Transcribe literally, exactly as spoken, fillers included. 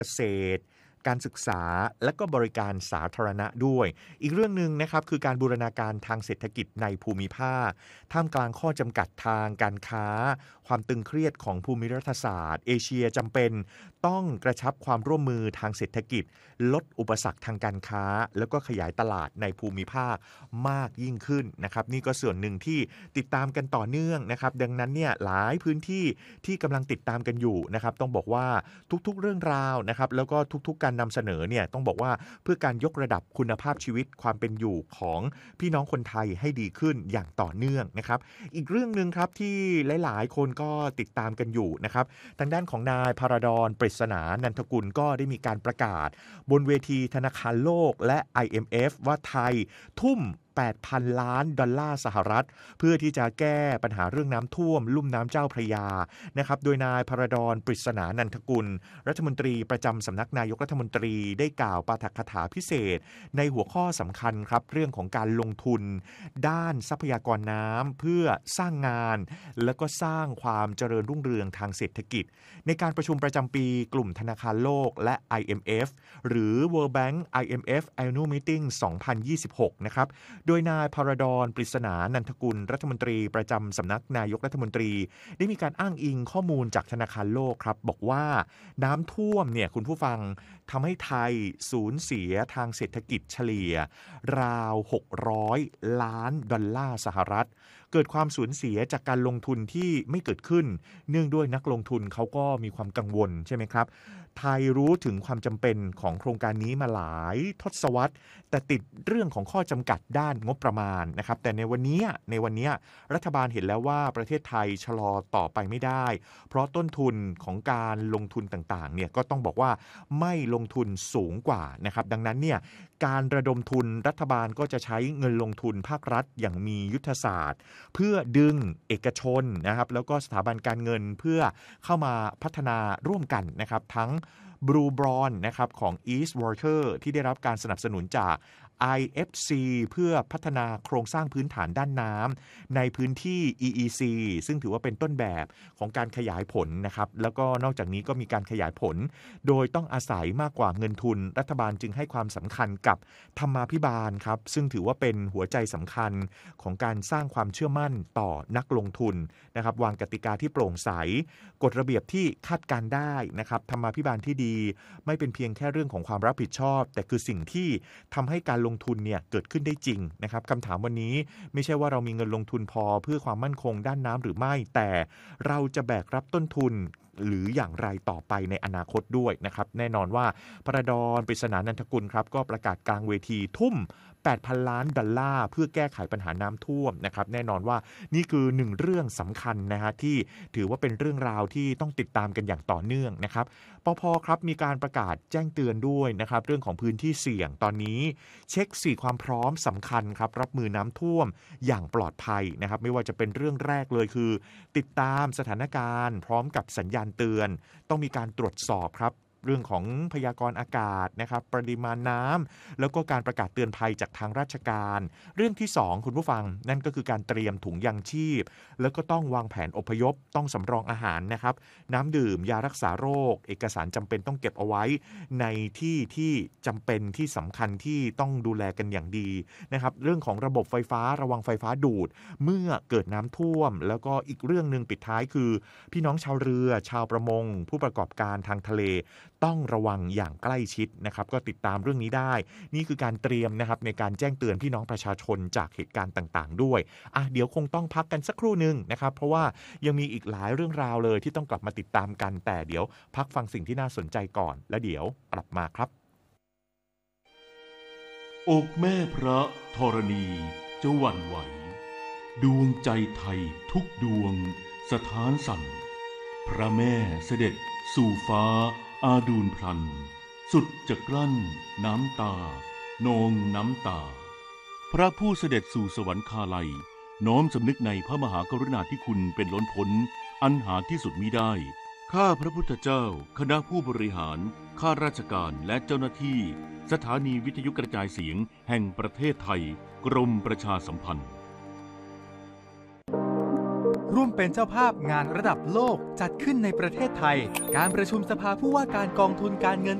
เกษตรการศึกษาและก็บริการสาธารณะด้วยอีกเรื่องนึงนะครับคือการบูรณาการทางเศรษฐกิจในภูมิภาคท่ามกลางข้อจำกัดทางการค้าความตึงเครียดของภูมิรัฐศาสตร์เอเชียจำเป็นต้องกระชับความร่วมมือทางเศรษฐกิจลดอุปสรรคทางการค้าแล้วก็ขยายตลาดในภูมิภาคมากยิ่งขึ้นนะครับนี่ก็ส่วนหนึ่งที่ติดตามกันต่อเนื่องนะครับดังนั้นเนี่ยหลายพื้นที่ที่กำลังติดตามกันอยู่นะครับต้องบอกว่าทุกๆเรื่องราวนะครับแล้วก็ทุกๆการนำเสนอเนี่ยต้องบอกว่าเพื่อการยกระดับคุณภาพชีวิตความเป็นอยู่ของพี่น้องคนไทยให้ดีขึ้นอย่างต่อเนื่องนะครับอีกเรื่องนึงครับที่หลายๆคนก็ติดตามกันอยู่นะครับทางด้านของนายพาราดอนปริศนานันทกุลก็ได้มีการประกาศบนเวทีธนาคารโลกและ ไอ เอ็ม เอฟ ว่าไทยทุ่มแปดพัน ล้านดอลลาร์สหรัฐเพื่อที่จะแก้ปัญหาเรื่องน้ำท่วมลุ่มน้ำเจ้าพระยานะครับโดยนายพาราดอนปริศนานันทกุลรัฐมนตรีประจำสำนักนายกรัฐมนตรีได้กล่าวปาฐกถาพิเศษในหัวข้อสำคัญครับเรื่องของการลงทุนด้านทรัพยากรน้ำเพื่อสร้างงานและก็สร้างความเจริญรุ่งเรืองทางเศรษฐกิจในการประชุมประจำปีกลุ่มธนาคารโลกและ ไอ เอ็ม เอฟ หรือ World Bank ไอ เอ็ม เอฟ Annual Meeting สองพันยี่สิบหกนะครับโดยนายพาราดอนปริศนานันทกุลรัฐมนตรีประจำสำนักนายกรัฐมนตรีได้มีการอ้างอิงข้อมูลจากธนาคารโลกครับบอกว่าน้ำท่วมเนี่ยคุณผู้ฟังทำให้ไทยสูญเสียทางเศรษฐกิจเฉลี่ยราวหกร้อยล้านดอลลาร์สหรัฐเกิดความสูญเสียจากการลงทุนที่ไม่เกิดขึ้นเนื่องด้วยนักลงทุนเขาก็มีความกังวลใช่ไหมครับไทยรู้ถึงความจำเป็นของโครงการนี้มาหลายทศวรรษแต่ติดเรื่องของข้อจำกัดด้านงบประมาณนะครับแต่ในวันนี้ในวันนี้รัฐบาลเห็นแล้วว่าประเทศไทยชะลอต่อไปไม่ได้เพราะต้นทุนของการลงทุนต่างๆเนี่ยก็ต้องบอกว่าไม่ลงทุนสูงกว่านะครับดังนั้นเนี่ยการระดมทุนรัฐบาลก็จะใช้เงินลงทุนภาครัฐอย่างมียุทธศาสตร์เพื่อดึงเอกชนนะครับแล้วก็สถาบันการเงินเพื่อเข้ามาพัฒนาร่วมกันนะครับทั้ง Blue Bond นะครับของ East Water ที่ได้รับการสนับสนุนจาก ไอ เอฟ ซี เพื่อพัฒนาโครงสร้างพื้นฐานด้านน้ำในพื้นที่ อี อี ซี ซึ่งถือว่าเป็นต้นแบบของการขยายผลนะครับแล้วก็นอกจากนี้ก็มีการขยายผลโดยต้องอาศัยมากกว่าเงินทุนรัฐบาลจึงให้ความสำคัญกับธรรมาภิบาลครับซึ่งถือว่าเป็นหัวใจสำคัญของการสร้างความเชื่อมั่นต่อนักลงทุนนะครับวางกติกาที่โปร่งใสกฎระเบียบที่คาดการได้นะครับธรรมาภิบาลที่ดีไม่เป็นเพียงแค่เรื่องของความรับผิดชอบแต่คือสิ่งที่ทำให้การลงทุนเนี่ยเกิดขึ้นได้จริงนะครับคำถามวันนี้ไม่ใช่ว่าเรามีเงินลงทุนพอเพื่อความมั่นคงด้านน้ำหรือไม่แต่เราจะแบกรับต้นทุนหรืออย่างไรต่อไปในอนาคตด้วยนะครับแน่นอนว่าพระดอนปริศนานันทกุลครับก็ประกาศกลางเวทีทุ่ม แปดพัน ล้านดอลลาร์เพื่อแก้ไขปัญหาน้ำท่วมนะครับแน่นอนว่านี่คือหนึ่งเรื่องสำคัญนะฮะที่ถือว่าเป็นเรื่องราวที่ต้องติดตามกันอย่างต่อเนื่องนะครับปภ.ครับมีการประกาศแจ้งเตือนด้วยนะครับเรื่องของพื้นที่เสี่ยงตอนนี้เช็คสี่ความพร้อมสำคัญครับรับมือน้ำท่วมอย่างปลอดภัยนะครับไม่ว่าจะเป็นเรื่องแรกเลยคือติดตามสถานการณ์พร้อมกับสัญญาณเตือนต้องมีการตรวจสอบครับเรื่องของพยากรณ์อากาศนะครับปริมาณน้ำแล้วก็การประกาศเตือนภัยจากทางราชการเรื่องที่สองคุณผู้ฟังนั่นก็คือการเตรียมถุงยางชีพแล้วก็ต้องวางแผนอพยพต้องสำรองอาหารนะครับน้ำดื่มยารักษาโรคเอกสารจำเป็นต้องเก็บเอาไว้ในที่ที่จำเป็นที่สำคัญที่ต้องดูแลกันอย่างดีนะครับเรื่องของระบบไฟฟ้าระวังไฟฟ้าดูดเมื่อเกิดน้ำท่วมแล้วก็อีกเรื่องนึงปิดท้ายคือพี่น้องชาวเรือชาวประมงผู้ประกอบการทางทะเลต้องระวังอย่างใกล้ชิดนะครับก็ติดตามเรื่องนี้ได้นี่คือการเตรียมนะครับในการแจ้งเตือนพี่น้องประชาชนจากเหตุการณ์ต่างๆด้วยอ่ะเดี๋ยวคงต้องพักกันสักครู่นึงนะครับเพราะว่ายังมีอีกหลายเรื่องราวเลยที่ต้องกลับมาติดตามกันแต่เดี๋ยวพักฟังสิ่งที่น่าสนใจก่อนแล้วเดี๋ยวกลับมาครับอกแม่พระธรณีจะหวั่นไหวดวงใจไทยทุกดวงสถานสั่นพระแม่เสด็จสู่ฟ้าอาดูลพลันสุดจะกลั้นน้ำตานองน้ำตาพระผู้เสด็จสู่สวรรคาลัยน้อมสำนึกในพระมหากรุณาธิคุณเป็นล้นพ้นอันหาที่สุดมิได้ข้าพระพุทธเจ้าคณะผู้บริหารข้าราชการและเจ้าหน้าที่สถานีวิทยุกระจายเสียงแห่งประเทศไทยกรมประชาสัมพันธ์ร่วมเป็นเจ้าภาพงานระดับโลกจัดขึ้นในประเทศไทยการประชุมสภาผู้ว่าการกองทุนการเงิน